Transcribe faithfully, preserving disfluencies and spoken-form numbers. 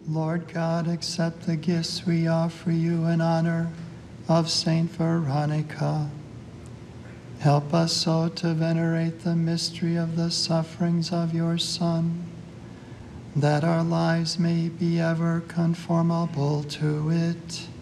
Lord God, accept the gifts we offer you in honor of Saint Veronica. Help us so to venerate the mystery of the sufferings of your Son, that our lives may be ever conformable to it.